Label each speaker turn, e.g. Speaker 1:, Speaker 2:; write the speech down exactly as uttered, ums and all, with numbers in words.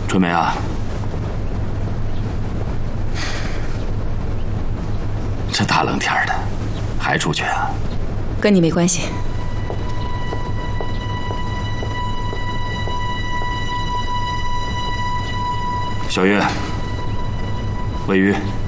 Speaker 1: 春梅啊，这大冷天的，还出去啊？
Speaker 2: 跟你没关系。
Speaker 1: 小月，魏瑜。